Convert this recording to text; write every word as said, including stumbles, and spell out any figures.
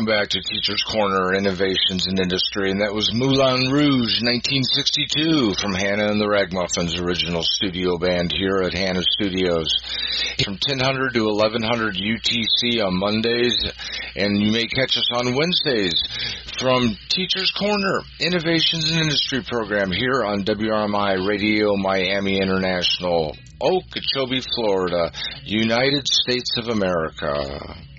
welcome back to Teacher's Corner, Innovations in Industry, and that was Moulin Rouge, nineteen sixty-two, from Hannah and the Ragamuffins, original studio band here at Hannah Studios. From ten hundred to eleven hundred U T C on Mondays, and you may catch us on Wednesdays from Teacher's Corner, Innovations in Industry program here on W R M I Radio Miami International, Okeechobee, Florida, United States of America.